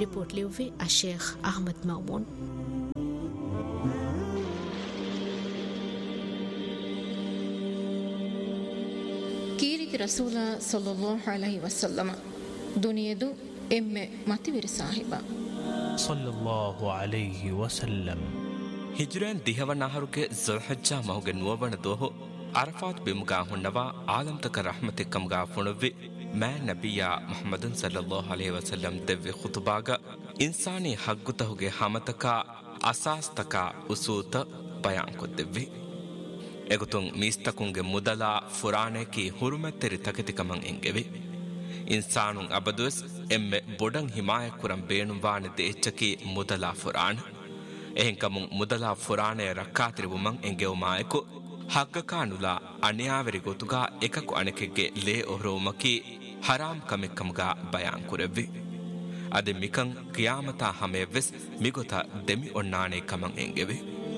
ರಿಪೋರ್ಟ್ ಲಿವ್ವೆ ಅಶೇಖ್ ಅಹಮದ್ ಮೌಮೂನ್. ಕೀರಿತಿ ರಸೂಲ ಸಲ್ಲಲ್ಲಾಹು ಅಲೈಹಿ ವಸಲ್ಲಮ ದುನಿಯದು ಎಮ್ಮೆ ಮತಿವಿರಿ ಸಾಹಿಬ ಸಲ್ಲಲ್ಲಾಹು ಅಲೈಹಿ ವಸಲ್ಲಂ ಹಿಜ್ರಾನ್ ದಿಹವನಾಹರುಗೆ ಝುಲ್ಹಜ್ಜಾ ಮಹುಗೆ ನುವವಣ ದೋಹು ಅರಫಾತ್ ಬಿಮುಗಾ ಹುಣ್ಣವಾ ಆಲಂತಕ ರಹಮತಿಕ್ಕಂಗಾ ಫುಣುವ್ವಿ ಮෑ ನಬಿಯ ಮುಹಮ್ಮದನ್ ಸಲ್ಲಲ್ಲಾಹು ಅಲೈಹಿ ವಸಲ್ಲಂ ದೆವ್ವಿ ಖುತುಬಾಗ ಇನ್ಸಾನಿ ಹಗ್ಗುತಹುಗೆ ಹಮತಕ ಅಸಾಸ್ತಕ ಉಸೂತ ಬಯಾನ್ ಕೊದ್ದೆವ್ವಿ. ಎಗುತುಂ ಮೀಸ್ತಕುಂಗೆ ಮುದಲ ಫುರಾಣೆಕಿ ಹುರುಮೆತ್ತೆರಿ ತಕತಿಕಮಂ ಎಂಗೆವಿ. ಇನ್ಸಾನುಂ ಅಬದುಸ್ ಎಮ್ಮೆ ಬೊಡಂ ಹಿಮಾಯಕುರಂ ಬೇಣುವಾಣೆ ದೇಚ್ಚಕಿ ಮುದಲ ಫುರಾಣ ಎಹೆಂಕಮುಂ ಮುದಲ ಫುರಾಣೆ ರಕ್ಕಾತಿರಿವುಮಂ ಎಂಗೆವುಮಾಯಕು ಹಗ್ಗಕಾನುಲ ಅಣ್ಯಾವೆರಿ ಗೊತುಗ ಎಕಕು ಅಣೆಕೆಗೆ ಲೇ ಒಹ್ರೋಮಕಿ ಹರಾಮ್ ಕಮೆಕ್ಕಮುಗ ಬಯಾನ್ ಕುರೆವ್ವಿ. ಅದೆ ಮಿಕಂ ಕಿಯಾಮತಾ ಹಮೆವ್ವೆಸ್ ಮಿಗೊತ ದೆಮಿ ಒಣ್ಣಾಣೆ ಕಮಂ ಎಂಗೆವಿ.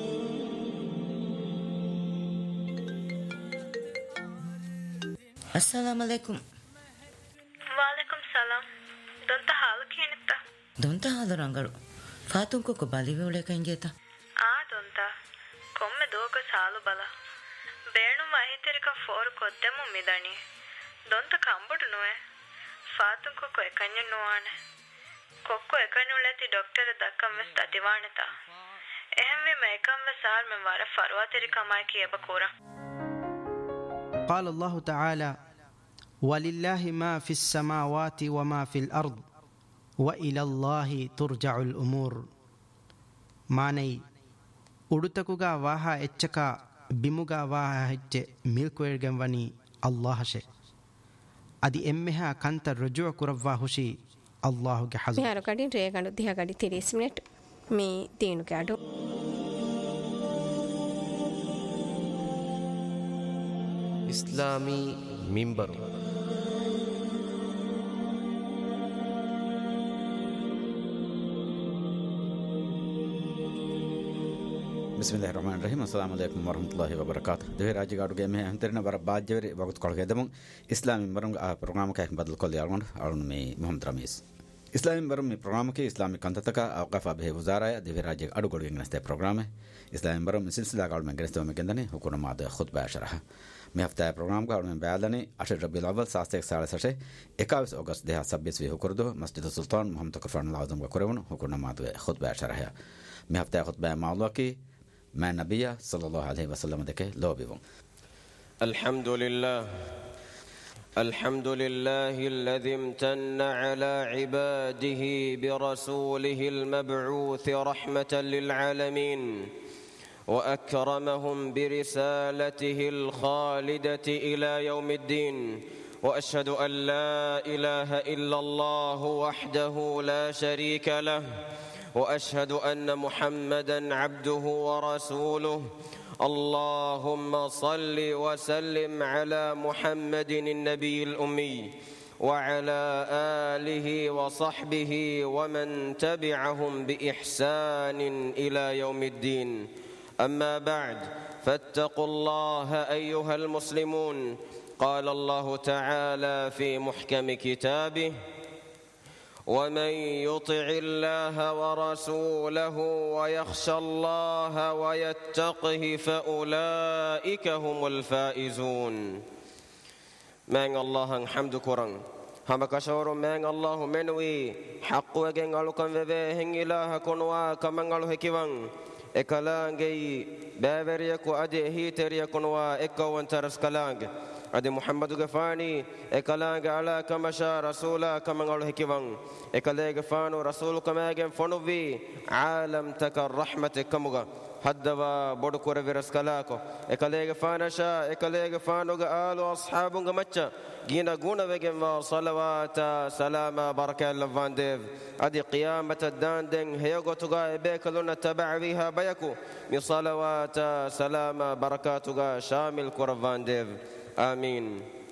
ಅಸ್ಸಲಾಮು ಅಲೈಕುಂ. ವಾಲೇಕುಂ ಸಲಾಂ. ದೊಂತ ಹಾಲು ಕೇನಿತ್ತ ದೊಂತ ಹಾಲು ರಂಗಳು ಫಾತುಂಕೊಕ್ಕು ಬಲಿವೆವಳೆ ಕಂಗೇತ ದೊಂತ ಕೊಮ್ಮೆ ದೋಕ ಸಾಲು ಬಲ ಬೇಣು ಮಾಹಿತಿರಿಕ ಫೋರ್ ಕೊದ್ದೆಮು ಮಿದಣಿ ದೊಂತ ಕಂಬುಡು ನುವೆ ಫಾತುಂಕೊಕ್ಕು ಎಕನ್ಯ ನುವಾಣೆ ಕೊಕ್ಕು ಎಕನ್ಯುಳತಿ ಡಾಕ್ಟರ್ ದಕ್ಕಂ ವೆಸ್ ತತಿವಾಣೆತ ಎಹೆಂವಿ ಮೇಕಂ ವೆ ಸಾರ್ ಮೆ ವಾರ ಫರ್ವಾತಿರಿಕ ಮಾಯಕಿ ಎಬ ಕೂರ. قال الله تعالى ولله ما في السماوات وما في الأرض وإلى الله ترجع الأمور. ماني ಉಡುತಕುಗ ವಾಹ ಎಚ್ಚಕ ಬಿಮುಗ ವಾಹ ಹೆಜ್ಜೆ ಮಿಲ್ಕುವೆರ್ಗೆಂ ವನಿ ಅಲ್ಲಾಹಶೆ ಅದಿ ಎಮ್ಮೆಹ ಕಂತ ರುಜುವ ಕುರವ್ವಾ ಹುಷಿ ಅಲ್ಲಾಹುಗೆ ಹಜು ಯಾರು ಕಡಿ ರೇಗಂಡು ದಿಹ ಕಡಿ 30 ಮಿನಿಟ್ ಮೀ ತೀನು ಕಾಡು ಇಸ್ಲಾಮಿ ಮಿಂಬರು ಬಿಸ್ಮಿಲ್ಲಾಹಿರ್ ರಹಮಾನಿರ್ ರಹೀಮ್. ಅಸ್ಸಲಾಮು ಅಲೈಕುಂ ವರಹಮತುಲ್ಲಾಹಿ ವಬರಕಾತು. ದೇಹ ರಾಜ್ಯಗಾಡುಗೆ ಮೇ ಹಂತರಿನ ಬರ ಬಾಜ್ಯವರಿ ವಗತ್ ಕೊಳಗೆ ದಮಂ ಇಸ್ಲಾಮಿ ಮಿಂಬರು ಆ ಪ್ರೋಗ್ರಾಮ್ ಕೆ ಬದಲ್ ಕೊಲ್ಲಿ ಆಲ್ಗೊಂಡು ಅವನು ಮೇ ಮೊಹಮ್ಮದ್ ರಮೀಸ್ ಇಸ್ಲಾಮಿ ಮಿಂಬರು ಮೇ ಪ್ರೋಗ್ರಾಮ್ ಕೆ ಇಸ್ಲಾಮಿ ಕಂತತಕ ಅವಕಾಫ ಬೆ ವಜಾರಾಯ ದೇಹ ರಾಜ್ಯ ಅಡುಗೊಡುಗೆ ನಸ್ತೆ ಪ್ರೋಗ್ರಾಮ್ ಇಸ್ಲಾಮಿ ಮಿಂಬರು ಮೇ ಸಿಲ್ಸಿಲಾ ಗಾಡು ಮೇ ಗ್ರಸ್ತ ಮೇ ಗೆಂದನೆ ಹುಕುನ ಮಾದ ಖುತ್ಬಾ ಶರಹ මේ හෆ්තාවේ ප්‍රෝග්‍රෑම් එක වලින් බෑදනේ අෂර් රබීල් අවල් සාස්තේක සාලසෂේ 21 ඔගස්ට් 2026 හුකුරදෝ මස්ජිද් සුල්තාන් මුහම්මද් කෆරන් ලාදම් කරවන හුකුන මාදුවේ ಖುತ್ಬಾ ಶರಹ මේ හෆ්තාවේ ಖುತ್ಬಾ මාලුවකි මෑ නබිය සල්ලල්ලාහු අලයිහි වසල්ලම දෙකේ ලෝබිවම්. الحمد لله الذي امتن على عباده برسوله المبعوث رحمة للعالمين وأكرمهم برسالته الخالدة إلى يوم الدين وأشهد أن لا إله إلا الله وحده لا شريك له وأشهد أن محمدا عبده ورسوله. اللهم صل وسلم على محمد النبي الأمي وعلى آله وصحبه ومن تبعهم بإحسان إلى يوم الدين. أما بعد فاتقوا الله أيها المسلمون. قال الله تعالى في محكم كتابه ومن يطع الله ورسوله ويخشى الله ويتقه فأولئك هم الفائزون. من الله حمد كرن هم كشور من الله منوي حق وجن علوكم وبهن إله كنوا كمن علو هكيوان ekalaange baaveriyaku ade hiteriyakunwa ekkawan taras kalaange ade muhammadu gafani ekalaange ala kamasha rasula kamangalu hikiwan ekalege fanu rasul kamagen fonuvi alam takar rahmat kamuga haddawa bodu kore viras kalako ekalege fanasha ekalege fanuga alu ashabunga macha gina guna wegen wa salawata salama baraka lavandev adi qiyamata dandeng heyogotuga ebekaluna tabawiha bayaku mi salawata salama barakatuga shamil kurvandev amin.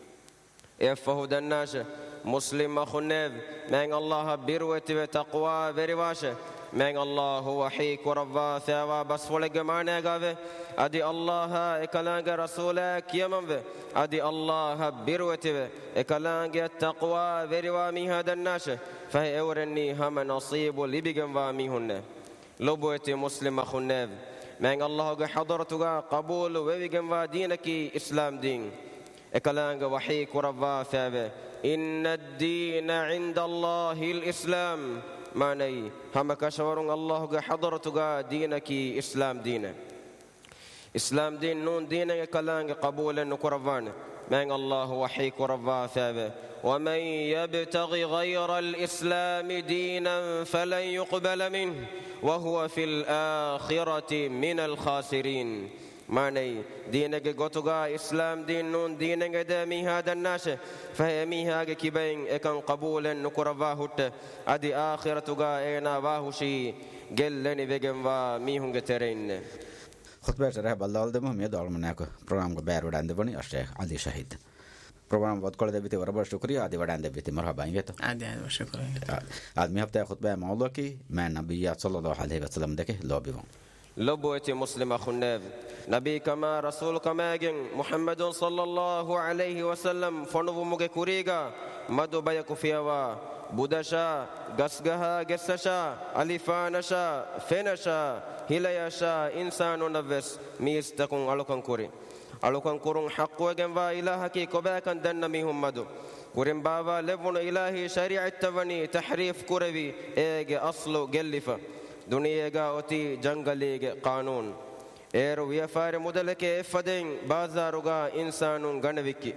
efahu dannasha muslim akhunev men allah birwati wa taqwa verivasha من الله وحيك وربا ثوا بس فلق معنا قابه أدي الله إكلانج رسولك يمن أدي الله بروته إكلانج التقوى وروا من هذا الناس فهي أورني هم نصيب لبيجن واميهن لبوتي مسلم خناب من الله حضرتك قبول وبيجن ودينك إسلام دين إكلانج وحي كربا ثابت إن الدين عند الله الإسلام معني هم كشورون الله حضرتك دينك إسلام دين إسلام دين نون دين كلانج قبولا نكربان من الله وحي كربا ثابت ومن يبتغي غير الإسلام دينا فلن يقبل منه وهو في الآخرة من الخاسرين معني دينك غوتوغا إسلام دين نون دينك دامي هذا الناس فهي ميهاك كبين إكن قبولا نكربا هت أدي آخرتوغا إينا واهوشي جلني بيجن وميهنگ ترين خطبه رهب الله دمه ميد علمناك برنامج بير ودان دبني الشيخ علي شهيد برنامج وقت كل دبيتي وربا شكريا ادي ودان دبيتي مرحبا انيتو ادي شكرا ادمي هبتا خطبه موضوعكي ما النبي صلى الله عليه وسلم دكه لوبي لبوتي مسلم خناب نبي كما رسول كما محمد صلى الله عليه وسلم فنو مگه كوريغا مدو بيكو فيوا بودشا غسغها غسشا الفانشا فنشا هليشا انسان نفس ميستكون علوكن كوري علوكن كورون حق وجن وا الهكي كوباكن دن ميهم مدو كورين بابا لبون الهي شريعه تبني تحريف كوربي ايغ اصل جلفا دنيا اوتي جنگليغ قانون ايرو ويفار مدلك افدين بازاروغا انسانون غنويكي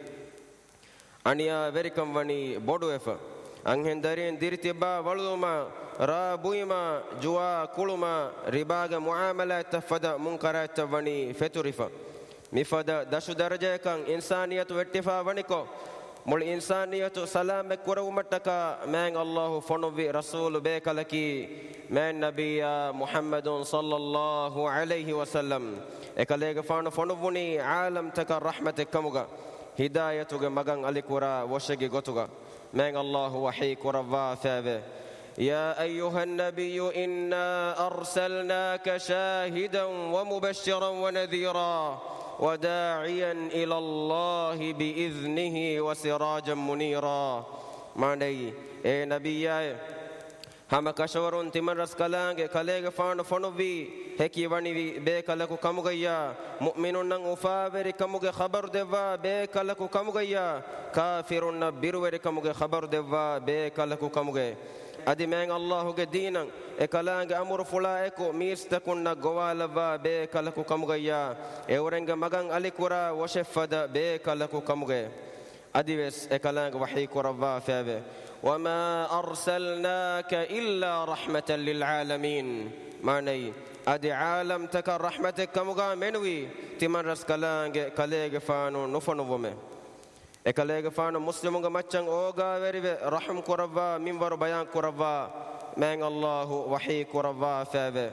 انيا ويركم وني بودو اف انهندرين ديرتبا ولوما رابويما جوا كلما رباغ معاملات فدا منكرات وني فترفا مفدا دشو درجه كان انسانيت واتفا ونيكو مول انسانيت سلام كرومتك من الله فنوي رسول بكلكي من نبي محمد صلى الله عليه وسلم اكليغ فنوني عالم تك رحمتك كمغا هدايتك مغان عليكورا وشغي غوتوغا من الله وحي كروا ثابت يا أيها النبي إنا أرسلناك شاهدا ومبشرا ونذيرا وداعيا إلى الله بإذنه وسراجا منيرا معني اي نبي هم كشورون تمرس كلانگ كليغ فنوي هكي وني بكلكو كمغيا مؤمنون افاور كمغ خبر دوا بكلكو كمغيا كافرون بيرور كمغ خبر دوا بكلكو كمغ ادي من الله دينا اكلانگ امر فلايكو ميستكون غوالوا بكلكو كمغيا اورنگ مغان عليكورا وشفدا بكلكو كمغ ادي بس اكلانگ وحي كروا فابه وما أرسلناك إلا رحمة للعالمين معني أدي عالم تك رحمتك كمغا منوي تمرس كليغ فانو نفنومه كليغ فانو مسلمون مچن اوغا وري رحم كربا منبر بيان كربا من الله وحي كربا فابه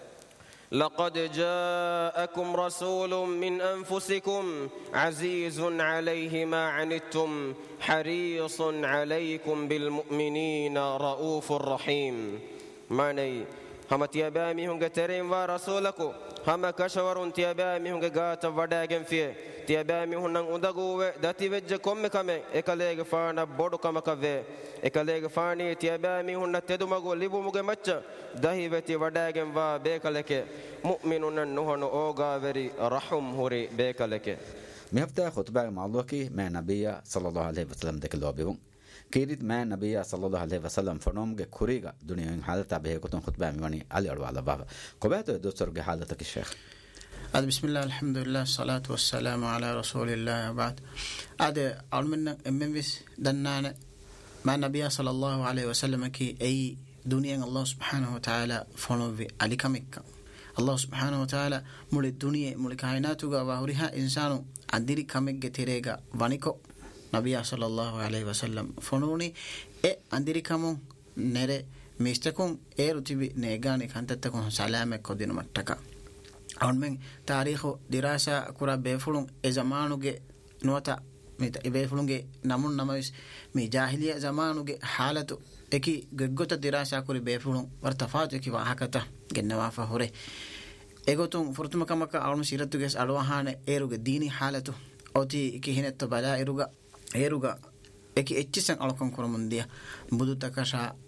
لقد جاءكم رسول من أنفسكم عزيز عليه ما عنتم حريص عليكم بالمؤمنين رؤوف رحيم معني هم تيابامي هنگ ترين ورسولكو هم كشورون تيابامي هنگ غات وداغن فيه تيابامي هنن اندغو دتي وجه كوم كمه اكليغ فانا بودو كم كوي اكليغ فاني تيابامي هن تدمغو ليبو مگه مچ دهي وتي وداغن وا بكلك مؤمنون نهنو اوغا وري رحم هوري بكلك مهبتا خطبه معلوكي ما نبي صلى الله عليه وسلم دكلوبيون كيريد ما نبي صلى الله عليه وسلم فنوم كوريغا دنيا حالتا به كتن خطبه ميوني علي على بابا كوبات دكتور حالتك الشيخ بسم الله الحمد لله الصلاة والسلام على رسول الله بعد هذا علمنا اممس دنانا ما نبي صلى الله عليه وسلم كي اي دنيا الله سبحانه وتعالى فنوم عليكمك الله سبحانه وتعالى مول الدنيا مول كائناتغا وهريها انسانو عندري كمك تيريغا وانيكو نبي صلى الله عليه وسلم فنوني عندري كمون نره ميستكم رتبي نيغاني كانتتكم سلامك كودين متكا اون من تاريخ دراسه كورا بيفلون زمانوغه نوتا ميتا بيفلونغه نمون نمس مي جاهليه زمانوغه حالته اكي گگوت دراسه كوري بيفلون ورتفات اكي واحكتا گنوا فهوره اگوتون فرتمكمك اون سيرتوگس الوهانه ايروگه ديني حالته اوتي اكي هنت بلا ايروگا ايروگا اكي اتشسن الكون كرمنديا بدو تكشا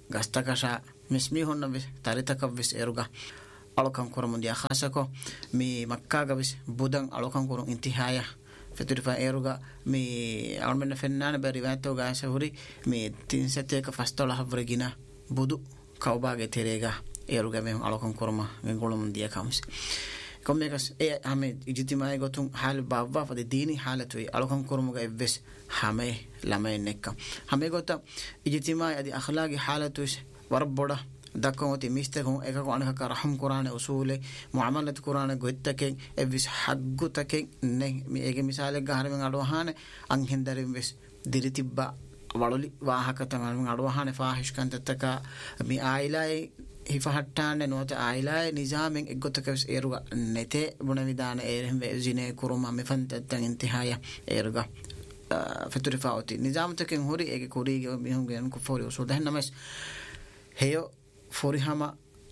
gastakasha mismi honna bis taritaka bis eruga alokan korum dia khasako mi makka ga bis budan alokan korum intihaya فترفع إيروغا مي عمرنا فنان بريواتو غاسة هوري مي تنسيتك فاستولا هفرجينا بدو كوباغي تيريغا إيروغا ميهم ألوكم كورما غنقولهم ديا كامس كم يكس إيه هم اجتماعي قطون حال بابا فدي ديني حالتوي ألوكم كورما إبس همه لما ينكا هم يقطع اجتماعي أدي أخلاقي حالتوي وربودا دكوتي ميستكون إكاكو أنك رحم قرآن أصول معاملة قرآن قدتك إبس حقتك نه ميجي مثال جهر من أروهان أنهن دريم بس ديرتيبا ولولي واهك تمام من أروهان فاحش كانت تكا مي عائلة هفهتان نوت عائلة نظام إقطك بس إيروا نته بنامدان إيرهم بزينة كروما مفنت تنتهايا إيرجا فترفعوتي نظام تكين هوري إيجي كوري بيهم جن كفوري وصول ده نمس هيو فوريهما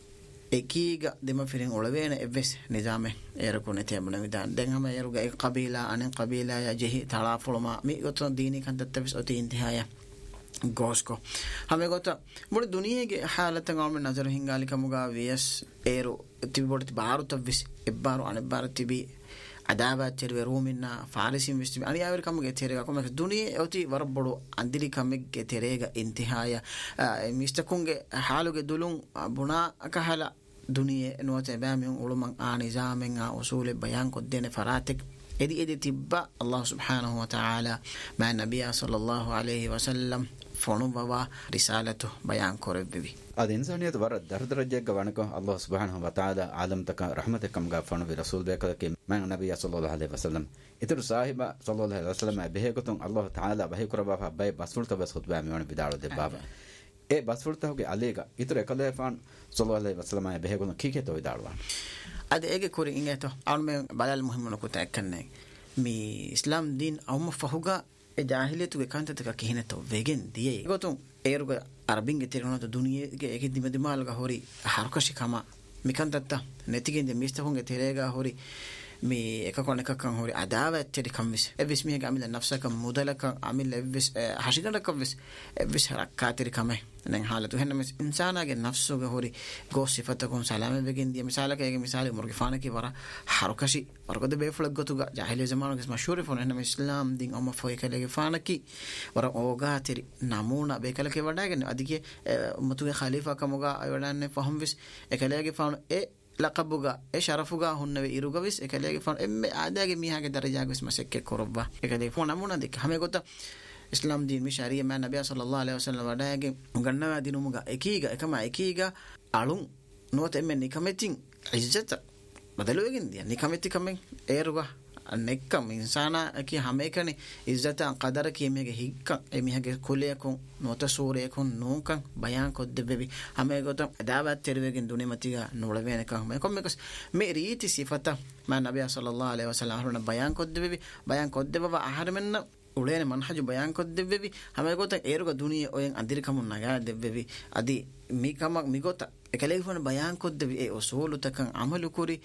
ekiga dema firin olawena evs nizame erakune tebuna midan denhama eruga ek qabila anen qabila ya jehi talafulma mi goton dini kan tattavis oti intihaya gosko hame gota mud duniyege halatan alme nazar hingali kamuga vs eru tibodti barutabvis ebbaru anebbartibi عداوة تروي رومنا فارسي مستمع أنا أقول كم جتيرة كم الدنيا أوتي وربلو عندي كم جتيرة انتهايا مستكون حالو جدولون بنا كهلا دنيا نوت باميون علوم نظام أصول بيان قدين فراتك إدي تبا الله سبحانه وتعالى مع النبي صلى الله عليه وسلم فنوبوا رسالته بيان كوربي هذا إنسانية ورد درجة جوانك الله سبحانه وتعالى عالم تك رحمتكم غفرنا برسول بك من النبي صلى الله عليه وسلم إتر صاحب صلى الله عليه وسلم به كتون الله تعالى به كربا باي بسولت بس خطبة ميون بدارو دبابا إيه بسولت هو عليك إتر كله فان صلى الله عليه وسلم به كتون كيكه تو بدارو هذا إيه كوري إنجتو علم بدل مهم نكوت أكنّي مي إسلام دين أو مفهوجا جاهلية وكانت تكاكينة تو فيجن ديه كتون إيروجا عربين كتيرون الدنيا كي دم هوري حركة كما مكانتا نتيجة دميستهم كتيرجا هوري مي كأكون هوري عداوة تري كمس إبس ميه عامل نفسك موديلك عامل إبس حشيدنا كمس إبس حركات كمه نين حالة وهنا مس إنسان أجن نفسه هوري قوس صفتكم سلام بيجين دي مثالك أجن مثال مرجفانة كي برا حركة شيء ورقة بيفلق جتوجا جاهلية زمان كيس مشهور فون هنا إسلام دين أما فوي كله فانا كي ورا أوجا تري نامونا بيكله كي برا أجن أديكي متوجه خليفة كموجا أيضا فهم بس كله كي فان لقبوجا شرفوجا هن بيروجا بس كله فان عادة ميها كدرجة بس مسك كوربا كله فان نامونا ديك هم يقطع إسلام دين مشارية مع النبي صلى الله عليه وسلم وداعي مغنى دينه مغا إكيجا كما إكيجا علوم نوت إمن نكمتين عزة بدلوا يجين دي نكمتي كمين إيروا نكم إنسانا أكيد هميكني عزة قدر كي ميجا هيك ميجا كلية كون نوت سورة كون نوكان بيان كود دببي هميجا تام دعوة ترويجين دوني متيجا نولبين كم ميكم ميكس ميريتي صفته مع النبي صلى الله عليه وسلم هرنا بيان كود دببي بيان كود دببا أحد منا ولين منهج بيان كود دببي هم يقولون إيروغا دنيا أوين أندير كمون نجار دببي أدي ميقولون إكليفون بيان كود دببي أصول تكان عملو كوري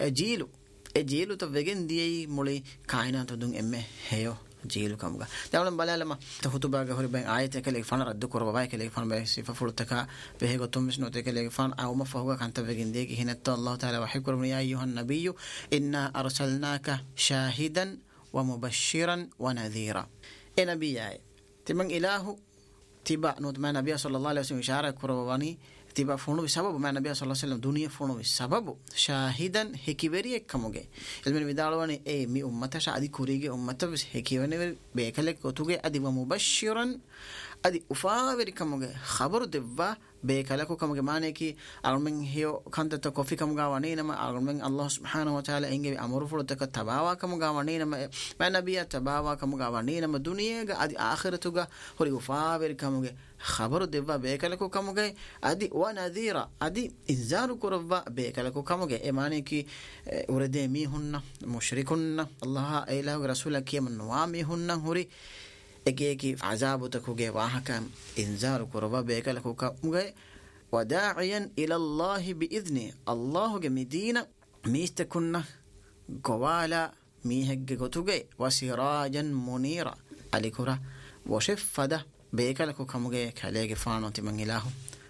جيلو تبغين دي مولي كائنات دون إمه هيو جيلو كمغا داولن بلالما تخطبا غوري بين آيته كليفان رد كوربا باي كليفان باي صفه فلتكا بهيغو تومس نوت كليفان او ما فوغا كان تبغين دي هنا الله تعالى وحكم يا ايها النبي إنا أرسلناك شاهدا ومبشرا ونذيرا نبي جاي تمن إله تبع نود ما النبي صلى الله عليه وسلم إشارة كرباني تبع فونو بسبب ما النبي صلى الله عليه وسلم دنيا فونو بسبب شاهدا هكيبري كموجي المن بدالواني أي مي أمته شادي كوريجي أمته بس هكيبري بيكلك كتوجي أدي ومبشرا أدي أفاوري كموجي خبر دبوا بيكلكو كموجي ماني كي أرمن هيو كانت تكوفي كموجا وانينما أرمن الله سبحانه وتعالى إنجي أمر فلتك تباوا كموجا وانينما ما النبي تباوا كموجا وانينما دنيا أدي آخرتوجا هو أفاوري كموجي خبر دبوا بيكلكو كموجي أدي ونذيرا أدي إنذار كربا بيكلكو كموجي إيماني كي وردي ميهن مشركن الله إله رسولك من نواميهن هوري إكيكي عذاب تكوجي واهكام إنذار كربا بيكلكو كموجي وداعيا إلى الله بإذنه الله جمدينا ميستكنا قوالا ميهج كتوجي وسراجا منيرا عليكورا وشفده بيكلكو كموجي كاليجي فانو تمن إله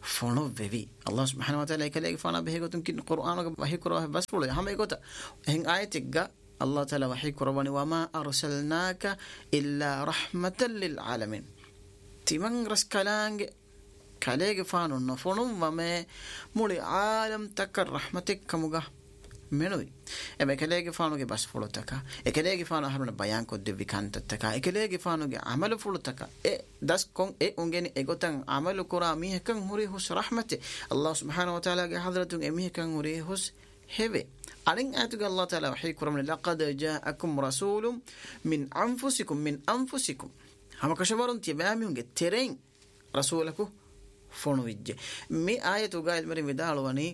fono vevi Allah subhanahu wa ta'ala ekale fana behegotun kin qur'an ga wahi koro bas polo hame gota hen ayatik ga Allah ta'ala wahi korwani wama arsalnaka illa rahmatan lil alamin timang raskalange kalege fano no fonum wame muli alam takar rahmatik kamuga menoi ebe kalege fano ge bas polo taka ekalege fano haruna bayan ko de vikanta taka ekalege fano ge amal polo taka e das kon e ungeni egotan amal kora mi hekan huri hus rahmate Allah subhanahu wa ta'ala ge hadratun emi hekan huri hus heve arin atuga Allah ta'ala wahi kuram laqad ja'akum rasulun min anfusikum hama kashawarun tibami unge tereng rasulaku fonu vijje mi ayatu ga ilmari vidalwani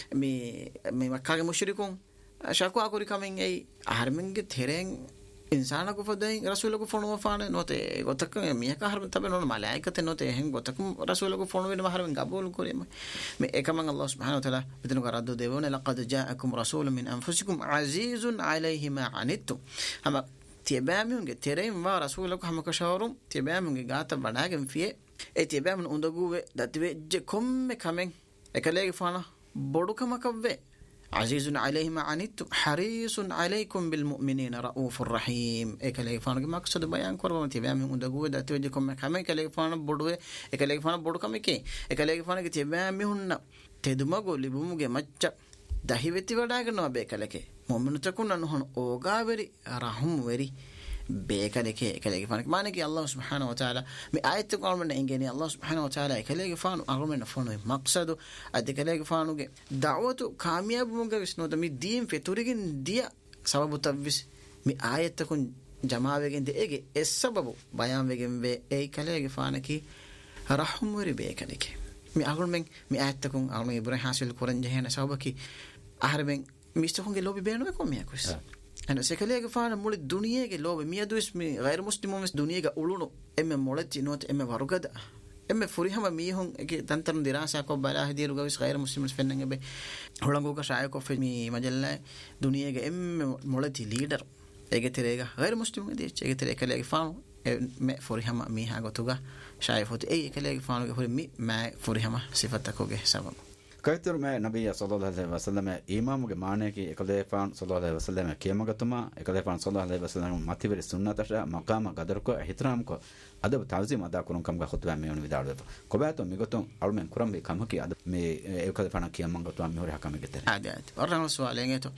mi makkage mushrikun shakwa kori kamen ei harmenge tereng insana ko fadai rasulaku fonu fane note gotak mi ka harben tabe non malaikate note hen gotak rasulaku fonu wen harben gabul kore me ekaman Allah subhanahu wa ta'ala bidinu garadu devone laqad ja'akum rasulun min anfusikum azizun alayhi ma anittum hama tibamiunge terem wa rasulaku hama kashawarum tibamiunge gata badagen fie e tibamun undaguwe datwe je komme kamen ekalege fana bodu kamakavve azizun alayhi ma anittum harisun alaykum bil mu'minina raufur rahim ekalege fana maksud bayan korwa tibamun undaguwe datwe je komme kamen ekalege fana boduwe ekalege fana bodu kameke ekalege fana ge tibamun tedumago libumuge macca dahiveti wadaganwa be kaleke mu'minutakun anhon ogaveri rahum veri bekaleke ekalege fana mane ki Allah subhanahu wa ta'ala mi ayatu qalmana ingeni Allah subhanahu wa ta'ala ekalege fanu argumena fonu maqsadu adekalege fanu ge da'watu kamyab munga visno mi din feturigin dia sababu tabvis mi ayatakun jamavegen de ege es sababu bayan wegen ve ekalege fana ki rahum weri bekaleke mi argumen mi ayatakun argumen ibrahim hasil kuran jehena sabaki aharben mistahunge lobi beno ko mi akus ana sekalege faana muli duniyege lobe miyadus mi ghair muslimumis duniyega ulunu emme molati not emme warugada emme furihama mihon ege tantan dirasa ko bala hadiru gawis ghair muslimus fennenge be holango ka shaay ko fe mi majalla duniyege emme molati leader ege terega ghair muslimu de ege tere kalege faana me furihama mi ha gotuga shaay foti ege kalege faana ge mi ma furihama sifatako ge sabab kaitur me nabiyya sallallahu alaihi wasallam imam ge maane ki ekalefan sallallahu alaihi wasallam kiyamatuma ekalefan sallallahu alaihi wasallam mativeri sunnatasha maqama qadar ko ihtiram ko adab tazim ada kurun kam ga khutba me on vidalwe ko bato migoton almen kuram be kam ki adab me ekalefan kiyamatuma me hore hakam getere adat orran sualen eto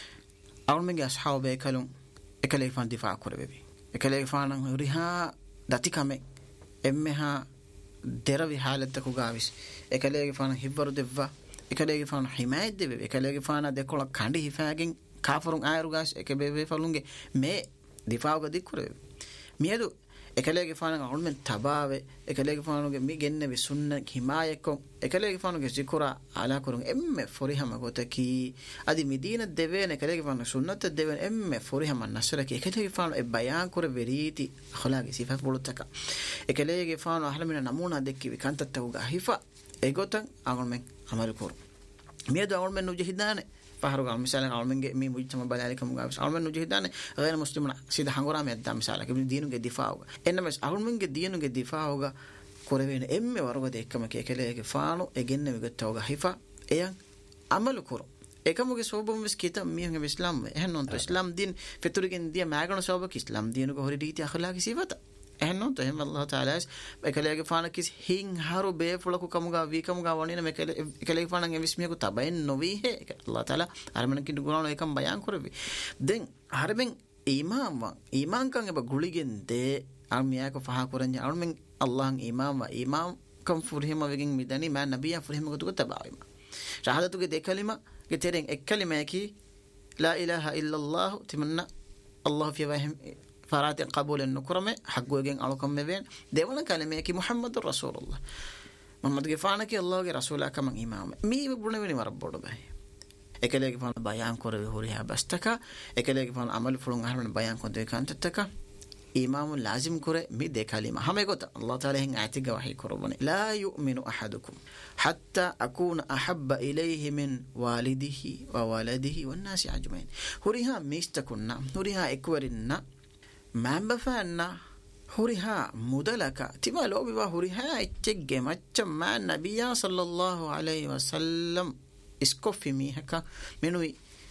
almen ge ashabe kalum ekalefan difa kurbe ekalefan riha datikame emmeha deravi halata ko gavis ekalege fana hibbaru devva ekalege fana himayet deve ekalege fana dekola kandi hifagen kafurun ayru gas ekebe falunge me difaaga dikure miedu ekalege fana ulmen tabawe ekalege fana ge mi genne be sunna himayeko ekalege fana ge zikura ala kurun emme forihama gotaki adi medina devene ekalege fana sunnat devene emme forihama nasraki ekalege fana e bayan kur veriti akhlaqi sifat bolutaka ekalege fana ahlamina namuna dekki vikantatta uga hifa egotan agolmen amal kur miedu agolmen nujhidane faharuga misalan agolmen ge mi mujtama balalika muga agolmen nujhidane ghair muslimuna sida hangorame adda misalan ke dinu ge difauga ennames agolmen ge dinu ge difauga korevene emme waruga de ekkama ke ekalege faanu egenne vigottauga hifa eyan amal kur ekamuge sobum vis kita mihunge islam ehnon to islam din feturigen dia magano sobak islam dinu go hori riti akhlaqi sifata ehnon to hem Allah taala ekalege faana kis hin haru be fulaku kamuga vi kamuga wanina ekalege faana nge vismiku tabain novi he Allah taala armen kidu gulano ekam bayan korevi den harben iman kan eba guligen de armiya ko faha koranja armen Allah imam kam furhima wegen midani ma nabiya furhima ko tabaima shahadatu ge dekalima ge tereng ekkalima ki la ilaha illa Allah timanna Allah fi wahim فرات قبول النكرمه حقوقين علىكم مبين ديولا كلمه كي محمد رسول الله محمد غفانك الله رسوله كما امام مي بنوني مربود به اكليك فان بيان كور هوريها بستك اكليك فان عمل فلون هرمن بيان كنت كانتك امام لازم كور مي دي كلمه هم يقول الله تعالى هن اعتق وحي كربني لا يؤمن احدكم حتى اكون احب اليه من والده وولده والناس اجمعين هوريها ميستكنا هوريها اكورنا مامبا فانا هوريها مدلك تما لو بيبا هوريها اتجه مچم مع النبي صلى الله عليه وسلم اسكوفي مي هكا منوي